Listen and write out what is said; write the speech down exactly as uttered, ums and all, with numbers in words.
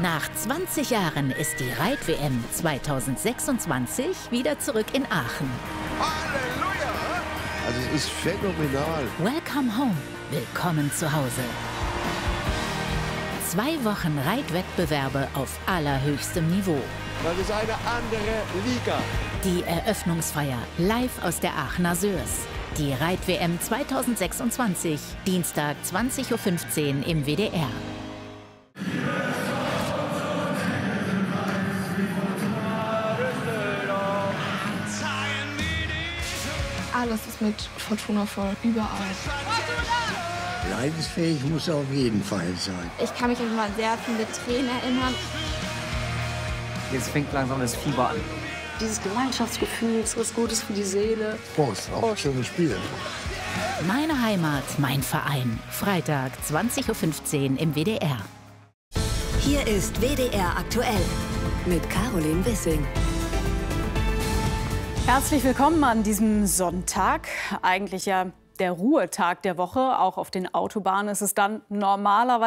Nach zwanzig Jahren ist die Reit-W M zweitausendsechsundzwanzig wieder zurück in Aachen. Halleluja! Also es ist phänomenal. Welcome home. Willkommen zu Hause. Zwei Wochen Reitwettbewerbe auf allerhöchstem Niveau. Das ist eine andere Liga. Die Eröffnungsfeier live aus der Aachener Sörs. Die Reit-W M zweitausendsechsundzwanzig, Dienstag zwanzig Uhr fünfzehn im W D R. Alles ist mit Fortuna voll, überall. Leidensfähig muss er auf jeden Fall sein. Ich kann mich an immer sehr viele Tränen erinnern. Jetzt fängt langsam das Fieber an. Dieses Gemeinschaftsgefühl ist was Gutes für die Seele. Prost, auf ein schönes Spiel. Meine Heimat, mein Verein. Freitag zwanzig Uhr fünfzehn im W D R. Hier ist W D R aktuell mit Caroline Wissing. Herzlich willkommen an diesem Sonntag. Eigentlich ja der Ruhetag der Woche. Auch auf den Autobahnen ist es dann normalerweise